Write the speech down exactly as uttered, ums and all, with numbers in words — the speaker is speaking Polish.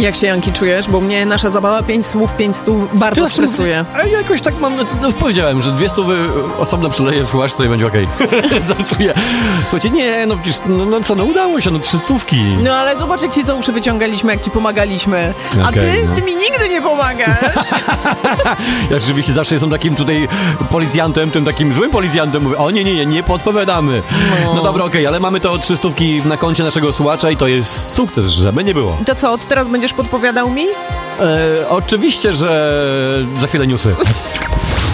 Jak się, Janki, czujesz? Bo mnie nasza zabawa pięć słów, pięć stów bardzo Ty stresuje. A ja jakoś tak mam, no, no, powiedziałem, że dwie stówy osobno przyleję, słuchasz, sobie będzie okej. Okay. Żartuję. Słuchajcie, nie, no przecież, no, no co, no udało się, no trzy stówki. No ale zobacz, jak ci za uszy wyciągaliśmy, jak ci pomagaliśmy. A Okay, ty, no. ty mi nigdy nie pomagasz. Ja rzeczywiście zawsze jestem takim tutaj policjantem, tym takim złym policjantem. Mówię, o nie, nie, nie, nie podpowiadamy. No, no dobra, okej, okay, ale mamy to trzy stówki na koncie naszego słuchacza i to jest sukces, żeby nie było. To co, od teraz będziesz podpowiadał mi? E, oczywiście, że za chwilę newsy.